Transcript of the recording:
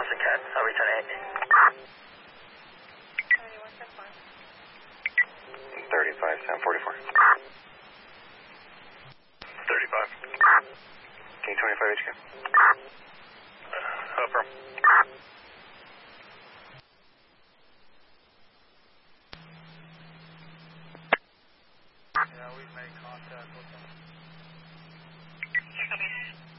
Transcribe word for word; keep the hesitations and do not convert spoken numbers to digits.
Austin Cat, I'll return eight. thirty-five, seven forty-four. thirty-five. K twenty-five H Q. Uh, affirm. Yeah, we've made contact with them. Here, copy.